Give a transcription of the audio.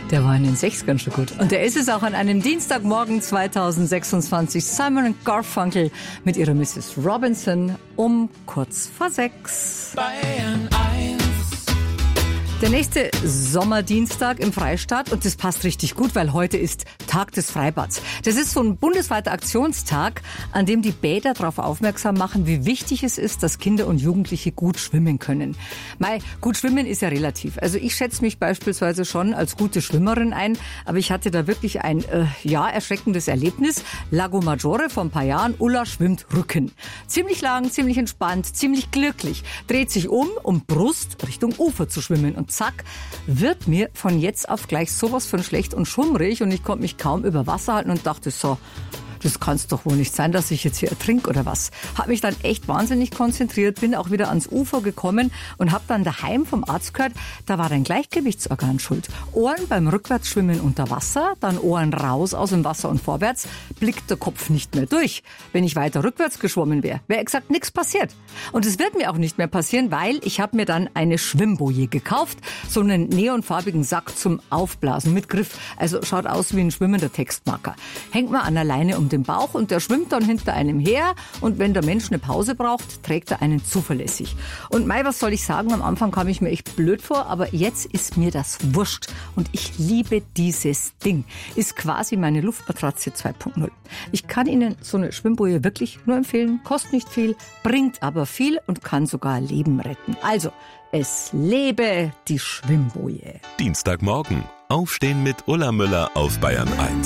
Der war in den 60ern schon gut. Und der ist es auch an einem Dienstagmorgen 2026. Simon & Garfunkel mit ihrer Mrs. Robinson um kurz vor 6. Bayern 1. Der nächste Sommerdienstag im Freistaat und das passt richtig gut, weil heute ist Tag des Freibads. Das ist so ein bundesweiter Aktionstag, an dem die Bäder darauf aufmerksam machen, wie wichtig es ist, dass Kinder und Jugendliche gut schwimmen können. Gut schwimmen ist ja relativ. Also ich schätze mich beispielsweise schon als gute Schwimmerin ein, aber ich hatte da wirklich ein erschreckendes Erlebnis. Lago Maggiore vor ein paar Jahren, Ulla schwimmt Rücken. Ziemlich lang, ziemlich entspannt, ziemlich glücklich. Dreht sich um Brust Richtung Ufer zu schwimmen. Und zack, wird mir von jetzt auf gleich sowas von schlecht und schummrig und ich konnte mich kaum über Wasser halten und dachte so, das kann es doch wohl nicht sein, dass ich jetzt hier ertrinke oder was. Habe mich dann echt wahnsinnig konzentriert, bin auch wieder ans Ufer gekommen und habe dann daheim vom Arzt gehört, da war ein Gleichgewichtsorgan schuld. Ohren beim Rückwärtsschwimmen unter Wasser, dann Ohren raus aus dem Wasser und vorwärts, blickt der Kopf nicht mehr durch. Wenn ich weiter rückwärts geschwommen wäre exakt nichts passiert. Und es wird mir auch nicht mehr passieren, weil ich habe mir dann eine Schwimmboje gekauft, so einen neonfarbigen Sack zum Aufblasen mit Griff. Also schaut aus wie ein schwimmender Textmarker. Hängt man an der Leine um den Bauch und der schwimmt dann hinter einem her und wenn der Mensch eine Pause braucht, trägt er einen zuverlässig. Und was soll ich sagen, am Anfang kam ich mir echt blöd vor, aber jetzt ist mir das wurscht und ich liebe dieses Ding. Ist quasi meine Luftmatratze 2.0. Ich kann Ihnen so eine Schwimmboje wirklich nur empfehlen, kostet nicht viel, bringt aber viel und kann sogar Leben retten. Also, es lebe die Schwimmboje. Dienstagmorgen. Aufstehen mit Ulla Müller auf Bayern 1.